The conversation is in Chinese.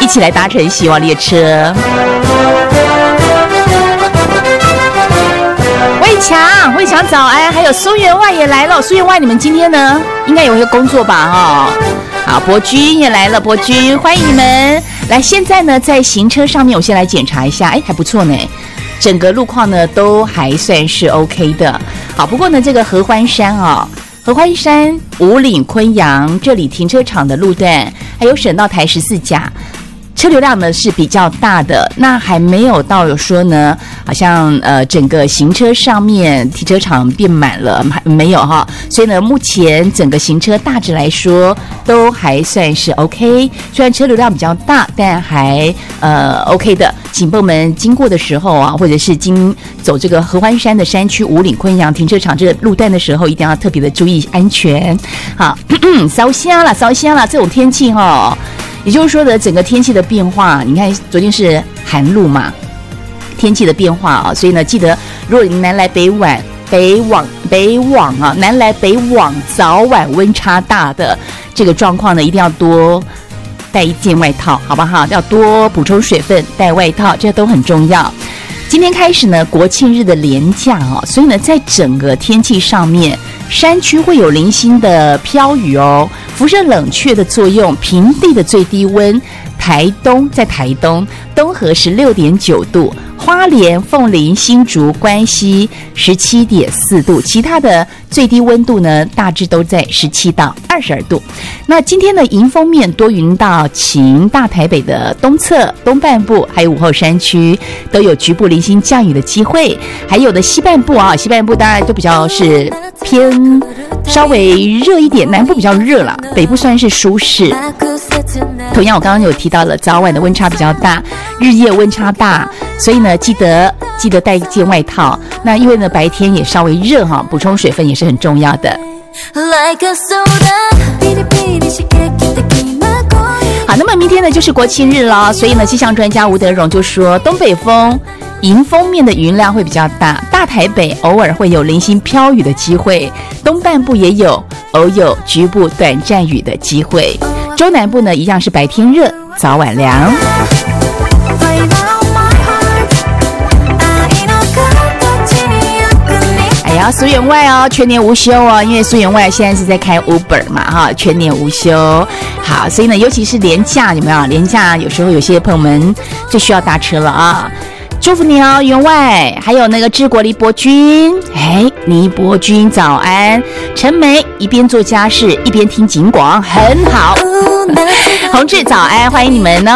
一起来搭乘希望列车。魏强早安，还有苏员外也来了。苏员外，你们今天呢应该有一个工作吧？好，伯君也来了，伯君欢迎你们来。现在呢在行车上面，我先来检查一下，还不错呢，整个路况呢都还算是 OK 的。好，不过呢这个合欢山合欢山五岭昆阳这里停车场的路段，还有省道台14甲。车流量呢是比较大的，那还没有到有说呢，好像整个行车上面停车场变满了，没有哈，所以呢目前整个行车大致来说都还算是 OK， 虽然车流量比较大，但还OK 的。请朋友们经过的时候或者是走这个合欢山的山区五岭昆阳停车场这个路段的时候，一定要特别的注意安全。好，烧香了，这种天气也就是说的整个天气的变化，你看昨天是寒露嘛，天气的变化所以呢记得如果你南来北往南来北往早晚温差大的这个状况呢，一定要多带一件外套，好不好？要多补充水分，带外套，这都很重要。今天开始呢国庆日的连假所以呢在整个天气上面，山区会有零星的飘雨辐射冷却的作用，平地的最低温在台东东河16.9度，花莲、凤林、新竹、关西17.4度，其他的最低温度呢大致都在17到22度。那今天的迎风面多云到晴，大台北的东侧、东半部还有午后山区都有局部零星降雨的机会，还有的西半部当然就比较是偏稍微热一点，南部比较热啦，北部算是舒适。同样我刚刚有提到了早晚的温差比较大，日夜温差大，所以呢记得带一件外套。那因为呢白天也稍微热补充水分也是很重要的。好，那么明天呢就是国庆日了，所以呢气象专家吴德荣就说，东北风迎风面的云量会比较大，大台北偶尔会有零星飘雨的机会，东半部也偶有局部短暂雨的机会，中南部呢一样是白天热，早晚凉。苏员外全年无休因为苏员外现在是在开 Uber 嘛全年无休。好，所以呢尤其是连假，有没有？连假有时候有些朋友们就需要搭车了祝福你员外，还有那个治国黎伯君，黎伯君早安。陈梅一边做家事一边听警广，很好。宏志早安，欢迎你们呢。